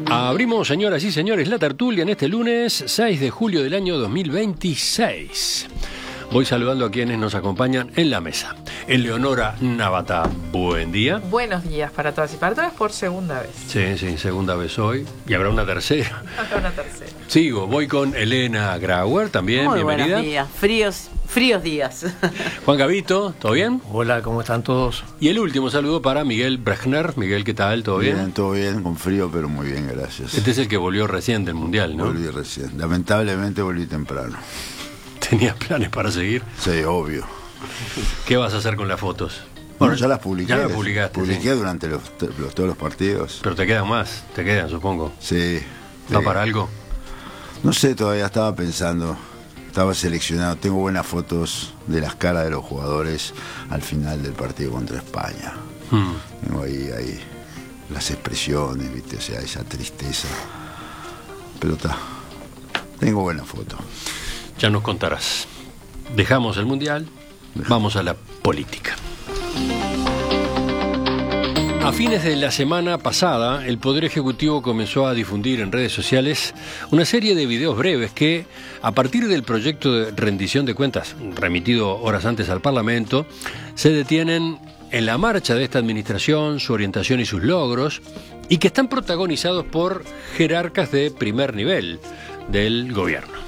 Abrimos, señoras y señores, la tertulia en este lunes 6 de julio del año 2026. Voy saludando a quienes nos acompañan en la mesa. Eleonora Navata, buen día. Buenos días para todas y para todas por segunda vez. Sí, segunda vez hoy. Y habrá una tercera. Habrá una tercera. Sigo, voy con Elena Grauer también, Muy bienvenida. Buenos días, fríos días. Juan Gavito, ¿todo bien? Hola, ¿cómo están todos? Y el último saludo para Miguel Brechner. Miguel, ¿qué tal? ¿Todo bien? Bien, todo bien, con frío, pero muy bien, gracias. Este es el que volvió recién del Mundial, ¿no? Volví recién. Lamentablemente volví temprano. ¿Tenías planes para seguir? Sí, obvio. ¿Qué vas a hacer con las fotos? Bueno, ya las publiqué. Ya las publicaste. Publiqué sí. Durante todos los partidos. Pero te quedan más, te quedan, supongo. Sí. ¿Va para algo? No sé, todavía estaba pensando. Estaba seleccionado. Tengo buenas fotos de las caras de los jugadores al final del partido contra España. Tengo ahí las expresiones, ¿viste? O sea, esa tristeza. Pero está. Tengo buenas fotos. Ya nos contarás. Dejamos el Mundial, vamos a la política. A fines de la semana pasada, el Poder Ejecutivo comenzó a difundir en redes sociales una serie de videos breves que, a partir del proyecto de rendición de cuentas remitido horas antes al Parlamento, se detienen en la marcha de esta administración, su orientación y sus logros, y que están protagonizados por jerarcas de primer nivel del gobierno.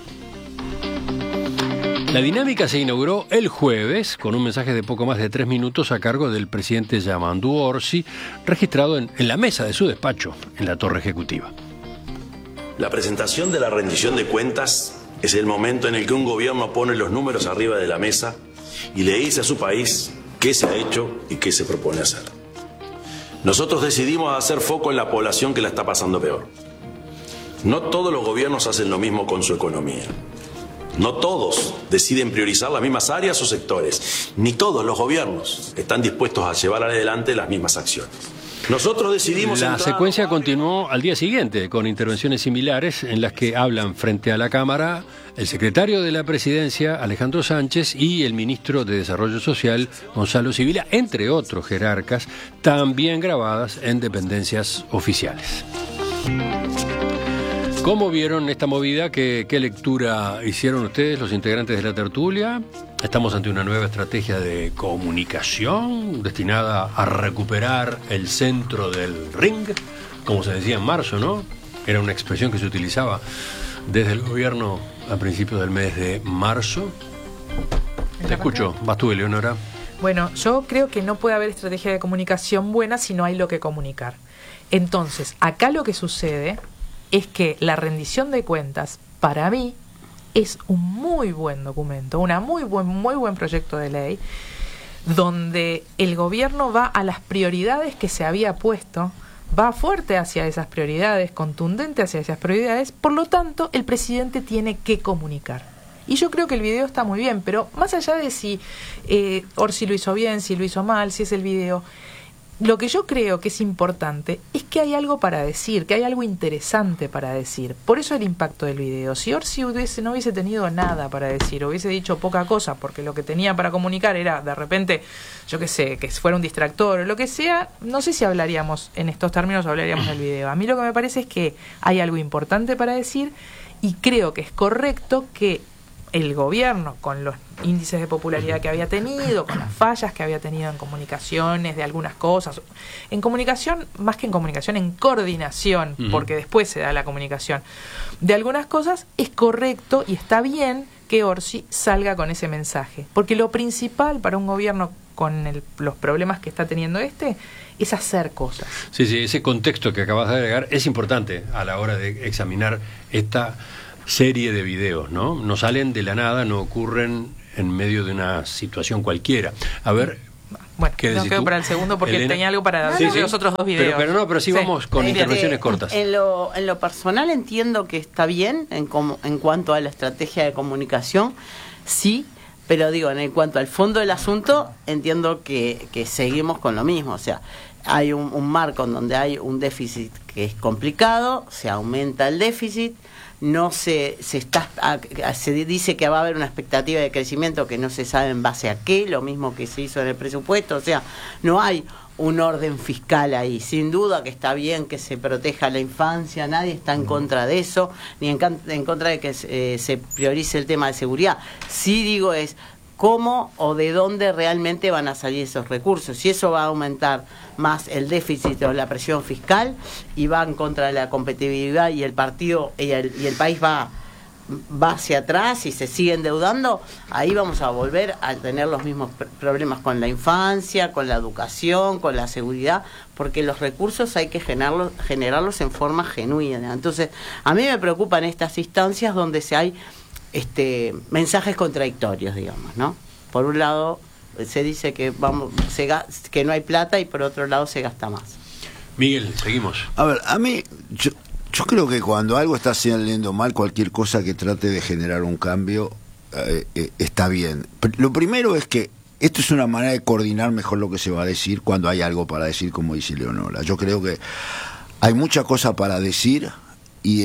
La dinámica se inauguró el jueves con un mensaje de poco más de 3 minutos a cargo del presidente Yamandu Orsi, registrado en la mesa de su despacho, en la Torre Ejecutiva. La presentación de la rendición de cuentas es el momento en el que un gobierno pone los números arriba de la mesa y le dice a su país qué se ha hecho y qué se propone hacer. Nosotros decidimos hacer foco en la población que la está pasando peor. No todos los gobiernos hacen lo mismo con su economía. No todos deciden priorizar las mismas áreas o sectores, ni todos los gobiernos están dispuestos a llevar adelante las mismas acciones. Nosotros decidimos... La secuencia continuó al día siguiente, con intervenciones similares en las que hablan frente a la Cámara el secretario de la Presidencia, Alejandro Sánchez, y el ministro de Desarrollo Social, Gonzalo Sibila, entre otros jerarcas, también grabadas en dependencias oficiales. ¿Cómo vieron esta movida? ¿Qué lectura hicieron ustedes, los integrantes de la tertulia? Estamos ante una nueva estrategia de comunicación destinada a recuperar el centro del ring, como se decía en marzo, ¿no? Era una expresión que se utilizaba desde el gobierno a principios del mes de marzo. Te escucho. Vas tú, Eleonora. Bueno, yo creo que no puede haber estrategia de comunicación buena si no hay lo que comunicar. Entonces, acá lo que sucede es que la rendición de cuentas, para mí, es un muy buen documento, muy buen proyecto de ley, donde el gobierno va a las prioridades que se había puesto, va fuerte hacia esas prioridades, contundente hacia esas prioridades, por lo tanto, el presidente tiene que comunicar. Y yo creo que el video está muy bien, pero más allá de si Orsi lo hizo bien, si lo hizo mal, si es el video... Lo que yo creo que es importante es que hay algo para decir, que hay algo interesante para decir. Por eso el impacto del video. Si Orsi no hubiese tenido nada para decir, hubiese dicho poca cosa, porque lo que tenía para comunicar era, de repente, yo qué sé, que fuera un distractor o lo que sea, no sé si hablaríamos en estos términos o hablaríamos del video. A mí lo que me parece es que hay algo importante para decir y creo que es correcto que el gobierno, con los índices de popularidad que había tenido, con las fallas que había tenido en comunicaciones de algunas cosas, en comunicación, más que en comunicación, en coordinación, porque después se da la comunicación, de algunas cosas, es correcto y está bien que Orsi salga con ese mensaje, porque lo principal para un gobierno con los problemas que está teniendo es hacer cosas. Sí, ese contexto que acabas de agregar es importante a la hora de examinar esta serie de videos, ¿no? No salen de la nada, no ocurren en medio de una situación cualquiera. A ver, bueno, no quedo para el segundo porque Elena, tenía algo para decir los otros dos videos. Pero sí vamos con intervenciones cortas. En lo personal entiendo que está bien en cuanto a la estrategia de comunicación, sí, pero digo, en cuanto al fondo del asunto, entiendo que seguimos con lo mismo. O sea, hay un marco en donde hay un déficit que es complicado, se aumenta el déficit, no se dice que va a haber una expectativa de crecimiento que no se sabe en base a qué, lo mismo que se hizo en el presupuesto, o sea, no hay un orden fiscal ahí. Sin duda que está bien que se proteja la infancia, nadie está en contra de eso, ni en contra de que se priorice el tema de seguridad. Sí digo es cómo o de dónde realmente van a salir esos recursos. Si eso va a aumentar más el déficit o la presión fiscal y va en contra de la competitividad y el partido y el país va hacia atrás y se sigue endeudando, ahí vamos a volver a tener los mismos problemas con la infancia, con la educación, con la seguridad, porque los recursos hay que generarlos en forma genuina. Entonces, a mí me preocupan estas instancias donde hay mensajes contradictorios, digamos, ¿no? Por un lado se dice que que no hay plata y por otro lado se gasta más. Miguel, seguimos. A ver, a mí yo creo que cuando algo está saliendo mal, cualquier cosa que trate de generar un cambio está bien. Lo primero es que esto es una manera de coordinar mejor lo que se va a decir cuando hay algo para decir, como dice Leonora. Yo creo que hay mucha cosa para decir y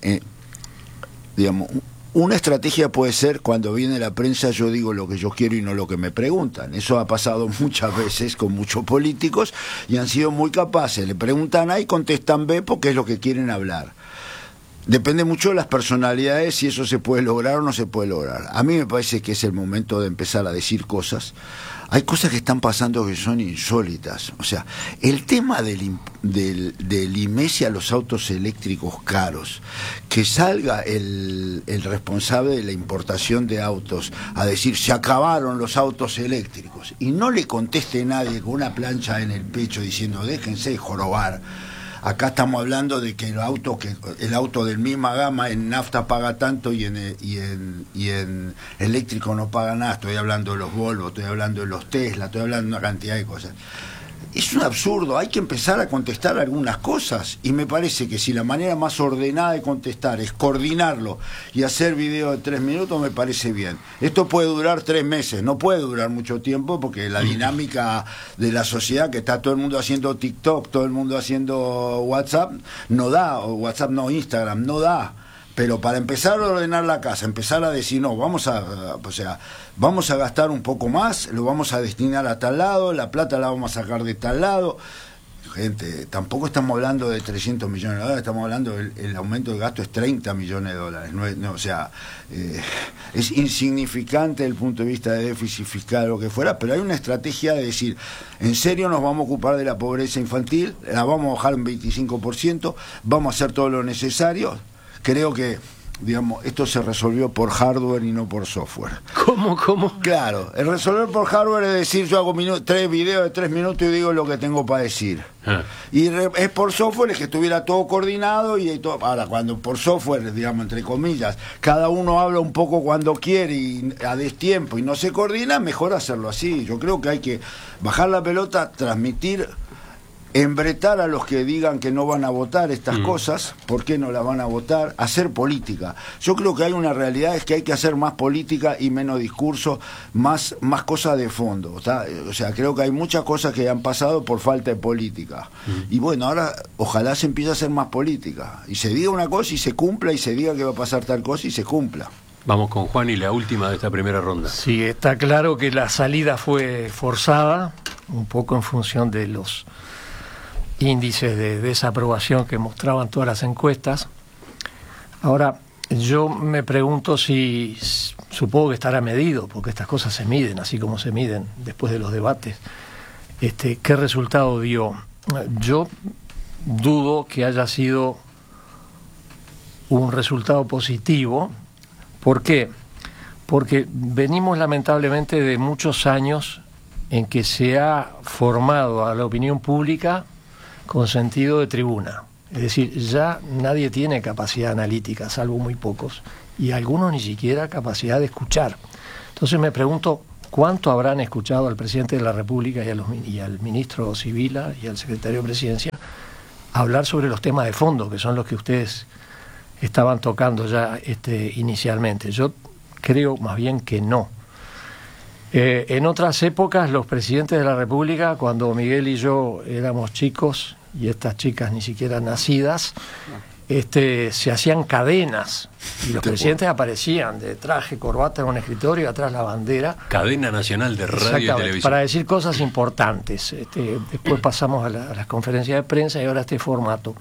digamos, una estrategia puede ser cuando viene la prensa yo digo lo que yo quiero y no lo que me preguntan. Eso ha pasado muchas veces con muchos políticos y han sido muy capaces. Le preguntan A y contestan B porque es lo que quieren hablar. Depende mucho de las personalidades si eso se puede lograr o no se puede lograr. A mí me parece que es el momento de empezar a decir cosas. Hay cosas que están pasando que son insólitas. O sea, el tema del IMESI a los autos eléctricos caros, que salga el responsable de la importación de autos a decir se acabaron los autos eléctricos y no le conteste nadie con una plancha en el pecho diciendo déjense de jorobar. Acá estamos hablando de que el auto de misma gama en nafta paga tanto y en eléctrico no paga nada. Estoy hablando de los Volvo, estoy hablando de los Tesla, estoy hablando de una cantidad de cosas. Es un absurdo, hay que empezar a contestar algunas cosas y me parece que si la manera más ordenada de contestar es coordinarlo y hacer video de 3 minutos, me parece bien. Esto puede durar 3 meses, no puede durar mucho tiempo porque la dinámica de la sociedad, que está todo el mundo haciendo TikTok, todo el mundo haciendo WhatsApp, no da, o WhatsApp no, Instagram, no da. Pero para empezar a ordenar la casa, empezar a decir, no, vamos a gastar un poco más, lo vamos a destinar a tal lado, la plata la vamos a sacar de tal lado. Gente, tampoco estamos hablando de 300 millones de dólares, estamos hablando el aumento de gasto es 30 millones de dólares. Es insignificante desde el punto de vista de déficit fiscal o lo que fuera, pero hay una estrategia de decir, en serio nos vamos a ocupar de la pobreza infantil, la vamos a bajar un 25%, vamos a hacer todo lo necesario. Creo que, digamos, esto se resolvió por hardware y no por software. ¿Cómo? Claro, el resolver por hardware es decir, yo hago 3 videos de 3 minutos y digo lo que tengo para decir. Y es por software es que estuviera todo coordinado y todo. Ahora, cuando por software, digamos, entre comillas, cada uno habla un poco cuando quiere y a destiempo y no se coordina, mejor hacerlo así. Yo creo que hay que bajar la pelota, transmitir, embretar a los que digan que no van a votar estas cosas, ¿por qué no la van a votar? Hacer política. Yo creo que hay una realidad, es que hay que hacer más política y menos discurso, más cosas de fondo. ¿Está? O sea, creo que hay muchas cosas que han pasado por falta de política. Y bueno, ahora ojalá se empiece a hacer más política. Y se diga una cosa y se cumpla, y se diga que va a pasar tal cosa y se cumpla. Vamos con Juan y la última de esta primera ronda. Sí, está claro que la salida fue forzada, un poco en función de los índices de desaprobación que mostraban todas las encuestas. Ahora, yo me pregunto si, supongo que estará medido, porque estas cosas se miden, así como se miden después de los debates. ¿Qué resultado dio? Yo dudo que haya sido un resultado positivo. ¿Por qué? Porque venimos lamentablemente de muchos años en que se ha formado a la opinión pública con sentido de tribuna. Es decir, ya nadie tiene capacidad analítica, salvo muy pocos, y algunos ni siquiera capacidad de escuchar. Entonces me pregunto, ¿cuánto habrán escuchado al presidente de la República y al ministro Sibila y al secretario de Presidencia hablar sobre los temas de fondo, que son los que ustedes estaban tocando ya inicialmente? Yo creo más bien que no. En otras épocas, los presidentes de la República, cuando Miguel y yo éramos chicos, y estas chicas ni siquiera nacidas, se hacían cadenas, y los presidentes aparecían de traje, corbata en un escritorio, atrás la bandera. Cadena nacional de radio y televisión. Para decir cosas importantes. Después pasamos a las conferencias de prensa y ahora este formato.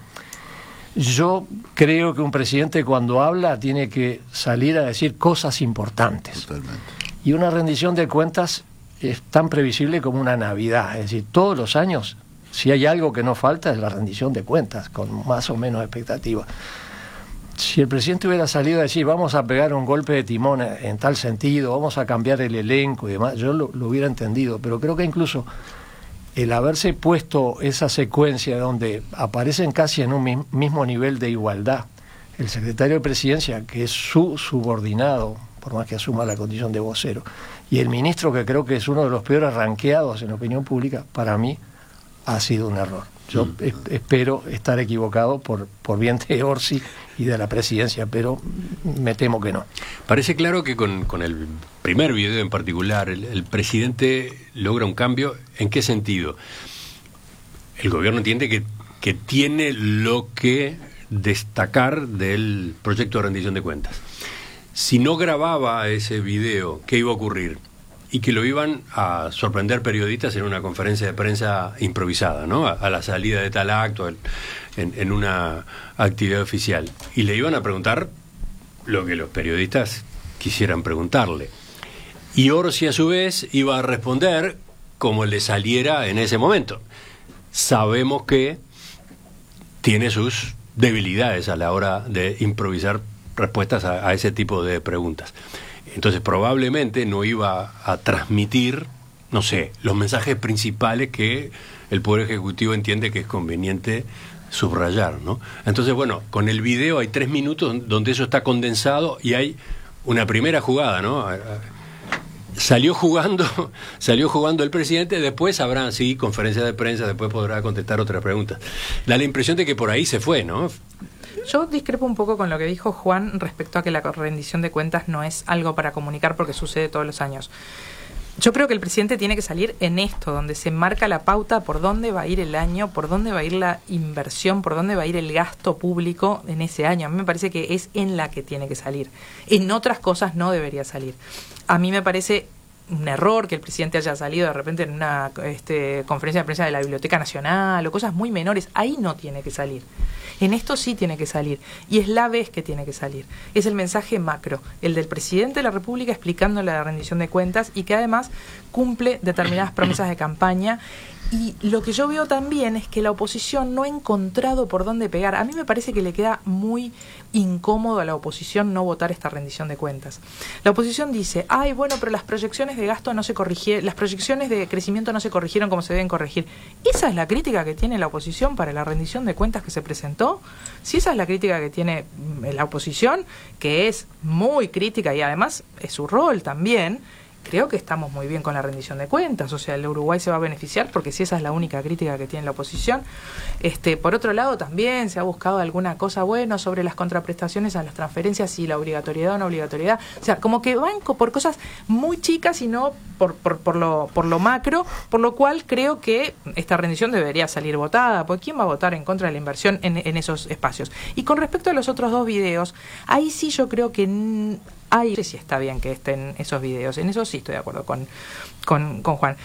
Yo creo que un presidente cuando habla tiene que salir a decir cosas importantes. Totalmente. Y una rendición de cuentas es tan previsible como una Navidad. Es decir, todos los años, si hay algo que no falta, es la rendición de cuentas, con más o menos expectativa. Si el presidente hubiera salido a decir, vamos a pegar un golpe de timón en tal sentido, vamos a cambiar el elenco y demás, yo lo hubiera entendido. Pero creo que incluso el haberse puesto esa secuencia donde aparecen casi en un mismo nivel de igualdad, el secretario de Presidencia, que es su subordinado, por más que asuma la condición de vocero, y el ministro, que creo que es uno de los peores ranqueados en la opinión pública, para mí ha sido un error. Yo espero estar equivocado por bien de Orsi y de la Presidencia, pero me temo que no. Parece claro que con el primer video en particular, el presidente logra un cambio. ¿En qué sentido? El gobierno entiende que tiene lo que destacar del proyecto de rendición de cuentas. Si no grababa ese video, ¿qué iba a ocurrir? Y que lo iban a sorprender periodistas en una conferencia de prensa improvisada, ¿no? A la salida de tal acto, en una actividad oficial. Y le iban a preguntar lo que los periodistas quisieran preguntarle. Y Orsi, a su vez, iba a responder como le saliera en ese momento. Sabemos que tiene sus debilidades a la hora de improvisar respuestas a ese tipo de preguntas. Entonces probablemente no iba a transmitir, no sé, los mensajes principales que el Poder Ejecutivo entiende que es conveniente subrayar, ¿no? Entonces, bueno, con el video hay 3 minutos donde eso está condensado y hay una primera jugada, ¿no? Salió jugando el presidente, después habrá, sí, conferencia de prensa, después podrá contestar otras preguntas. Da la impresión de que por ahí se fue, ¿no? Yo discrepo un poco con lo que dijo Juan respecto a que la rendición de cuentas no es algo para comunicar porque sucede todos los años. Yo creo que el presidente tiene que salir en esto, donde se marca la pauta por dónde va a ir el año, por dónde va a ir la inversión, por dónde va a ir el gasto público en ese año. A mí me parece que es en la que tiene que salir. En otras cosas no debería salir. A mí me parece un error que el presidente haya salido de repente en una conferencia de prensa de la Biblioteca Nacional o cosas muy menores. Ahí no tiene que salir. En esto sí tiene que salir, y es la vez que tiene que salir. Es el mensaje macro, el del presidente de la República explicando la rendición de cuentas y que además cumple determinadas promesas de campaña. Y lo que yo veo también es que la oposición no ha encontrado por dónde pegar. A mí me parece que le queda muy incómodo a la oposición no votar esta rendición de cuentas. La oposición dice, ay, bueno, pero las proyecciones de gasto no se corrigieron, las proyecciones de crecimiento no se corrigieron como se deben corregir. ¿Esa es la crítica que tiene la oposición para la rendición de cuentas que se presentó? Si esa es la crítica que tiene la oposición, que es muy crítica y además es su rol también, creo que estamos muy bien con la rendición de cuentas. O sea, el Uruguay se va a beneficiar porque si esa es la única crítica que tiene la oposición. Por otro lado, también se ha buscado alguna cosa buena sobre las contraprestaciones a las transferencias y la obligatoriedad o no obligatoriedad. O sea, como que van por cosas muy chicas y no por lo macro, por lo cual creo que esta rendición debería salir votada, porque ¿quién va a votar en contra de la inversión en esos espacios? Y con respecto a los otros 2 videos, ahí sí yo creo que no sé si está bien que estén esos videos. En eso sí estoy de acuerdo con Juan.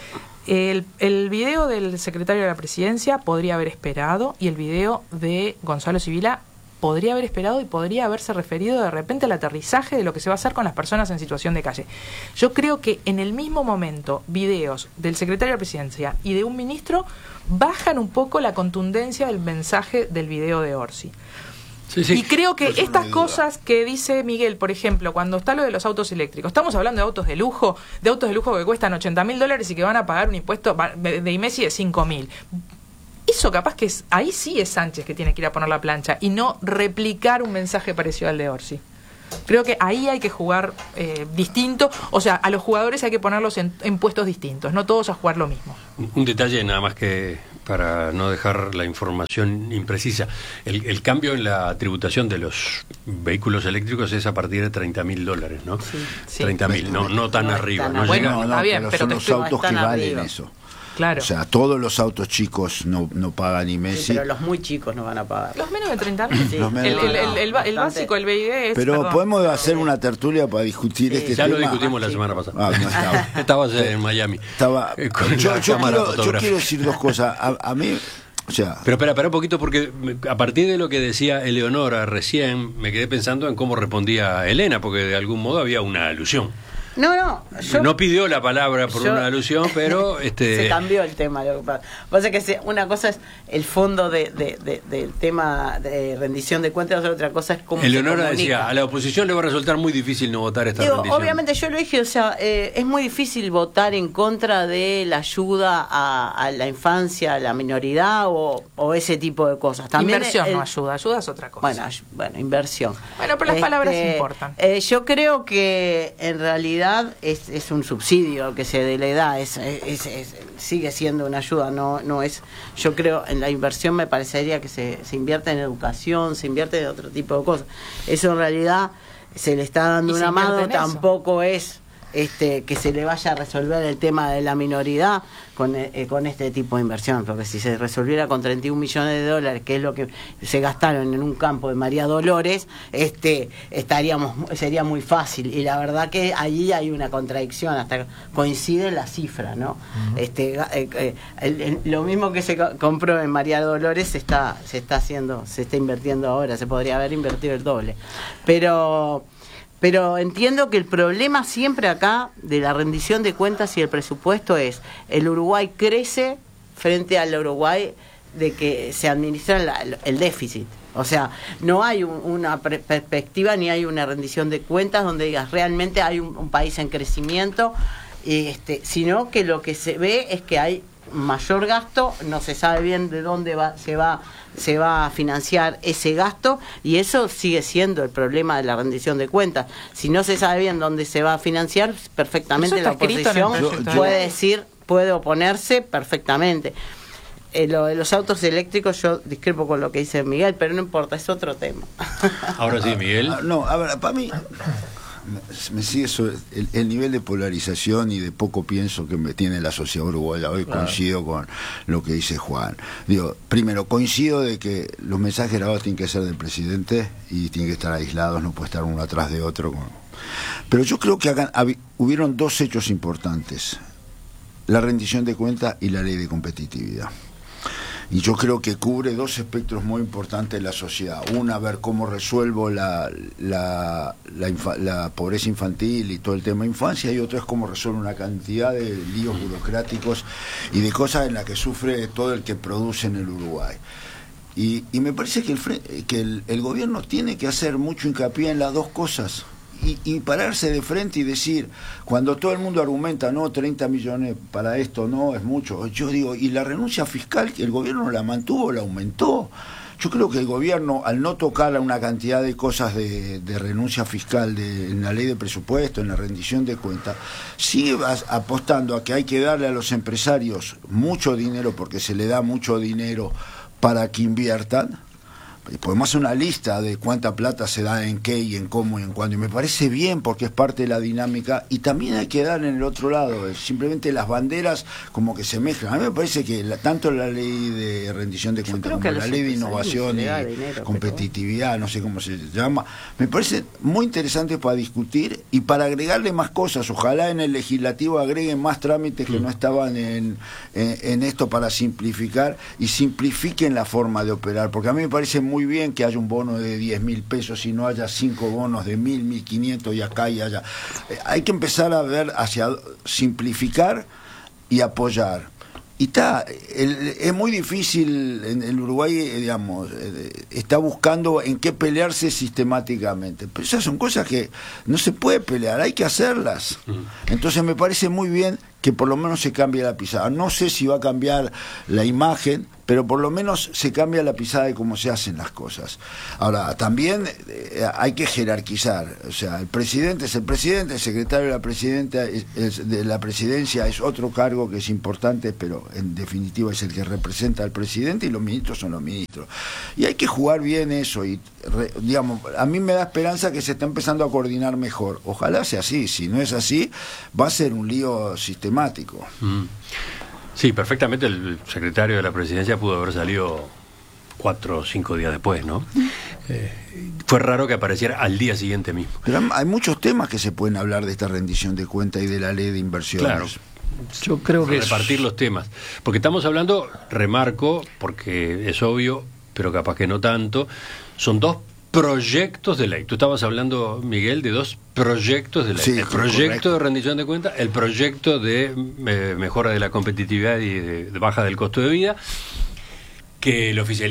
El video del secretario de la Presidencia podría haber esperado, y el video de Gonzalo Sibila podría haber esperado y podría haberse referido de repente al aterrizaje de lo que se va a hacer con las personas en situación de calle. Yo creo que en el mismo momento videos del secretario de la Presidencia y de un ministro bajan un poco la contundencia del mensaje del video de Orsi. Sí, sí. Y creo que estas cosas que dice Miguel, por ejemplo, cuando está lo de los autos eléctricos, estamos hablando de autos de lujo que cuestan $80.000 y que van a pagar un impuesto de IMESI de 5.000. Eso capaz que ahí sí es Sánchez que tiene que ir a poner la plancha y no replicar un mensaje parecido al de Orsi. Creo que ahí hay que jugar distinto, o sea, a los jugadores hay que ponerlos en puestos distintos, no todos a jugar lo mismo. Un detalle nada más que para no dejar la información imprecisa. El cambio en la tributación de los vehículos eléctricos es a partir de $30.000, ¿no? Sí. 30.000, no tan arriba. No bueno, llega. está bien, pero son te los estoy- autos que están valen arriba. eso. Claro. O sea, todos los autos chicos no pagan ni Sí, Messi. pero los muy chicos no van a pagar. Los menos de 30.000. Sí. Los menos- El básico, el BID es... Pero perdón. podemos hacer una tertulia para discutir este Ya tema. lo discutimos la semana pasada. Ah, no estaba. Estabas en Miami. Estaba. Con Yo la cámara quiero fotográfica. decir dos cosas. A mí, o sea, Pero espera un poquito, porque a partir de lo que decía Eleonora recién, me quedé pensando en cómo respondía Elena, porque de algún modo había una alusión. No, yo... No pidió la palabra por yo- una alusión, pero Se cambió el tema. Lo que pasa es que una cosa es el fondo del tema de rendición de cuentas, otra cosa es cómo Eleonora se comunica. decía, a la oposición le va a resultar muy difícil no votar esta Digo, rendición. obviamente yo lo dije, o sea, es muy difícil votar en contra de la ayuda a la infancia, a la minoridad o ese tipo de cosas. También Inversión no ayuda es otra cosa. Bueno, inversión. Bueno, pero las palabras importan. Yo creo que en realidad es un subsidio que se le da, sigue siendo una ayuda, no es. Yo creo en la inversión me parecería que se invierte en educación, se invierte en otro tipo de cosas. Eso en realidad se le está dando Y se una invierte mano, en eso. tampoco es que se le vaya a resolver el tema de la minoridad con este tipo de inversión, porque si se resolviera con $31 millones, que es lo que se gastaron en un campo de María Dolores, sería muy fácil, y la verdad que allí hay una contradicción, hasta coincide la cifra, ¿no? Lo mismo que se compró en María Dolores se está invirtiendo ahora, se podría haber invertido el doble, pero entiendo que el problema siempre acá de la rendición de cuentas y el presupuesto es el Uruguay crece frente al Uruguay de que se administra el déficit. O sea, no hay una perspectiva ni hay una rendición de cuentas donde digas realmente hay un país en crecimiento, sino que lo que se ve es que hay mayor gasto, no se sabe bien de dónde se va a financiar ese gasto, y eso sigue siendo el problema de la rendición de cuentas. Si no se sabe bien dónde se va a financiar, perfectamente Eso la está escrito en el oposición proyecto. puede oponerse perfectamente. Lo de los autos eléctricos yo discrepo con lo que dice Miguel, pero no importa, es otro tema. Ahora sí, Miguel. no, a ver, para mí me sigue el nivel de polarización y de poco pienso que me tiene la sociedad uruguaya hoy. Claro. Coincido con lo que dice Juan. Digo, primero, coincido de que los mensajes grabados tienen que ser del presidente y tienen que estar aislados, no puede estar uno atrás de otro. Pero yo creo que acá hubieron dos hechos importantes: la rendición de cuentas y la ley de competitividad. Y yo creo que cubre dos espectros muy importantes de la sociedad. Una, ver cómo resuelvo la pobreza infantil y todo el tema de infancia, y otra es cómo resuelvo una cantidad de líos burocráticos y de cosas en las que sufre todo el que produce en el Uruguay. Y me parece que el gobierno tiene que hacer mucho hincapié en las dos cosas. Y pararse de frente y decir, cuando todo el mundo argumenta, no, 30 millones para esto, no, es mucho. Yo digo, y la renuncia fiscal, ¿el gobierno la mantuvo, la aumentó? Yo creo que el gobierno, al no tocar una cantidad de cosas de renuncia fiscal en la ley de presupuesto, en la rendición de cuentas, sigue apostando a que hay que darle a los empresarios mucho dinero, porque se le da mucho dinero para que inviertan. Podemos hacer una lista de cuánta plata se da en qué y en cómo y en cuándo, y me parece bien porque es parte de la dinámica. Y también hay que dar en el otro lado, simplemente las banderas como que se mezclan. A mí me parece que tanto la ley de rendición de cuentas como la ley de innovación y competitividad, no sé cómo se llama, me parece muy interesante para discutir y para agregarle más cosas. Ojalá en el legislativo agreguen más trámites que no estaban en esto, para simplificar y simplifiquen la forma de operar, porque a mí me parece muy bien que haya un bono de 10.000 pesos y no haya 5 bonos de 1.000, 1.500 y acá y allá. Hay que empezar a ver hacia simplificar y apoyar. Y es muy difícil en el Uruguay, digamos, está buscando en qué pelearse sistemáticamente. Pero esas son cosas que no se puede pelear, hay que hacerlas. Entonces me parece muy bien que por lo menos se cambie la pisada. No sé si va a cambiar la imagen, pero por lo menos se cambia la pisada de cómo se hacen las cosas. Ahora, también hay que jerarquizar. O sea, el presidente es el presidente, el secretario de la presidencia es otro cargo que es importante, pero en definitiva es el que representa al presidente, y los ministros son los ministros. Y hay que jugar bien eso, y digamos, a mí me da esperanza que se está empezando a coordinar mejor. Ojalá sea así. Si no es así, va a ser un lío sistemático. Sí, perfectamente el secretario de la presidencia pudo haber salido 4 o 5 días después, ¿no? Fue raro que apareciera al día siguiente mismo. Pero hay muchos temas que se pueden hablar de esta rendición de cuenta y de la ley de inversiones. Claro. Yo creo que repartir los temas. Porque estamos hablando, remarco, porque es obvio, pero capaz que no tanto, son 2 proyectos de ley. Tú estabas hablando, Miguel, de 2 proyectos de ley. Sí, el proyecto correcto. de rendición de cuentas, el proyecto de mejora de la competitividad y de baja del costo de vida, que el oficialismo